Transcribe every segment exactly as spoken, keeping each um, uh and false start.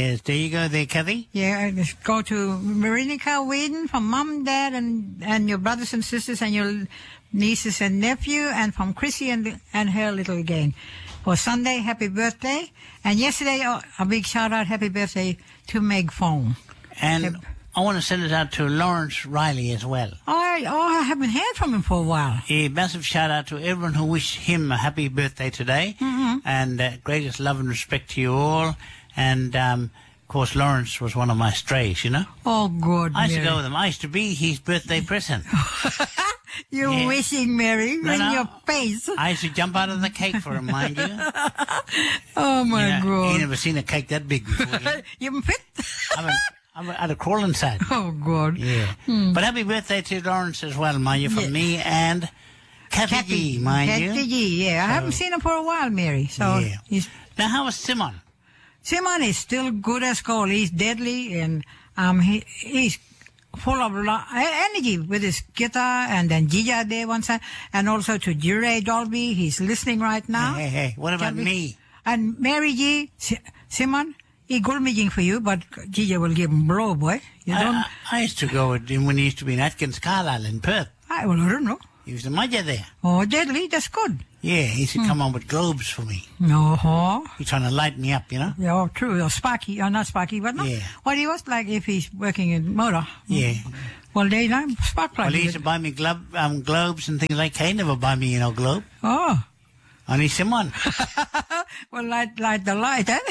Yes, there you go there, Kathy. Yeah, and just go to Marinica Whedon from Mum, Dad, and, and your brothers and sisters and your nieces and nephew, and from Chrissy and, and her little gang. For Sunday, happy birthday. And yesterday, oh, a big shout-out, happy birthday to Meg Fong. And Yep. I want to send it out to Lawrence Riley as well. Oh, I, oh, I haven't heard from him for a while. A massive shout out to everyone who wished him a happy birthday today. Mm-hmm. And uh, greatest love and respect to you all. And, um, of course, Lawrence was one of my strays, you know. Oh, good, I used Mary. to go with him. I used to be his birthday present. You're Yeah. wishing, Mary, No, in no. your face. I used to jump out of the cake for him, mind you. Oh, my You know, you God. never seen a cake that big before. You You haven't fit? I mean, I'm I'd have crawl inside. Oh, God. Yeah. But happy birthday to Lawrence as well, mind you, from Yeah. me and Kathy G, mind Kathy you. G, yeah. I haven't seen him for a while, Mary. So Yeah. he's, Now, how was Simon? Simon is still good as gold. He's deadly, and um, he he's full of lo- e- energy with his guitar, and then Gija there one side, and also to Jure Dolby. He's listening right now. Hey, hey, what about Dolby. me? And Mary G, Si- Simon, he good meeting for you, but Gija will give him blow, boy. You I, don't. I, I used to go with him when he used to be in Atkins, Carlisle in Perth. I, well, I don't know. He was the manager there. Oh, deadly, that's good. Yeah, he used to Hmm. come on with globes for me. No, He's trying to light me up, you know? yeah, oh, true. Or Sparky, or not Sparky, but no. Yeah. What he was like if he's working in motor. Yeah. Well, they don't spark plug. Well, he used to buy me globe, um, globes and things like that. He never buy me, you know, globe. Oh, Only Simon. well, light, light the light, eh?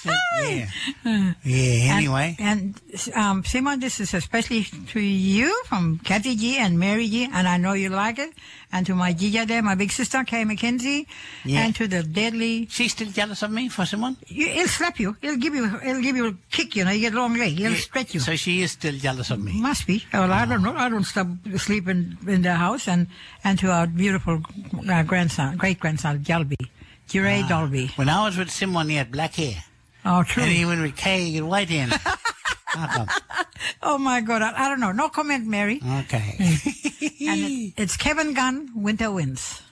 Yeah. Yeah, anyway. And, and um, Simon, this is especially to you from Kathy G and Mary G, and I know you like it. And to my Gija there, my big sister, Kay McKenzie, Yeah. and to the deadly. She's still jealous of me for Simon? You, he'll slap you. He'll give you. He'll give you a kick. You know, you get long leg. He'll Yeah, stretch you. So she is still jealous of me. Must be. Well, I don't know. I don't stop sleeping in the house. And and to our beautiful uh, grandson, great grandson, Jalby, Jure Dolby. When I was with Simon, he had black hair. Oh, true. And he went with Kay, he had white hair. How come? Oh my God. I, I don't know. No comment, Mary. Okay. And it, it's Kevin Gunn, Winter Winds.